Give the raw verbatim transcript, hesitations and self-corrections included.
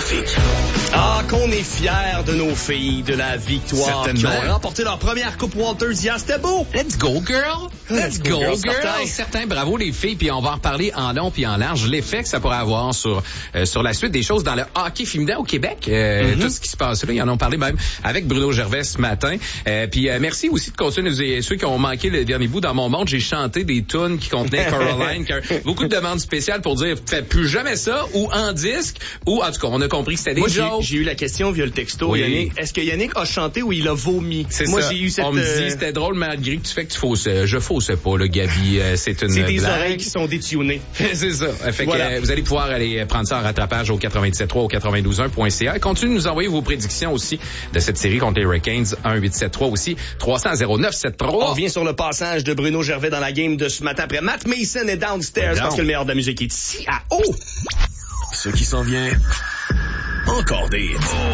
trafic. Ah, qu'on est fiers de nos filles, de la victoire. Certainement. Qui ont remporté leur première Coupe Walters hier. C'était beau. Let's go, girl! Let's, Let's go, go, girl! girl. Certain, bravo les filles, puis on va en reparler en long puis en large. L'effet que ça pourrait avoir sur euh, sur la suite des choses dans le hockey féminin au Québec. Euh, mm-hmm. Tout ce qui se passe là, ils en ont parlé même avec Bruno Gervais ce matin. Euh, puis euh, merci aussi de continuer nous aider. Ceux qui ont manqué le dernier bout, dans mon monde, j'ai chanté des tunes qui contenaient Caroline. Beaucoup de demandes spéciales pour dire fais plus jamais ça, ou en disque, ou en tout cas, on a compris que c'était des Moi, jokes. J'ai, j'ai eu la question via le texto. Oui. Yannick, est-ce que Yannick a chanté ou il a vomi? C'est Moi, ça. j'ai eu cette... On me dit, c'était drôle malgré que tu fais que tu fausses. Je fausse pas, là, Gabi. C'est une C'est des blague. oreilles qui sont détunées. C'est ça. Fait voilà. que euh, vous allez pouvoir aller prendre ça en rattrapage au quatre-vingt-dix-sept trois au quatre-vingt-douze un point c a. Continuez de nous envoyer vos prédictions aussi de cette série contre les Hurricanes. un huit sept trois aussi. trois cents zéro neuf sept trois. On revient sur le passage de Bruno Gervais dans la game de ce matin après Matt Mason est downstairs. Parce que le meilleur de la musique est ici à haut. Ce qui s'en vient, encore des hits.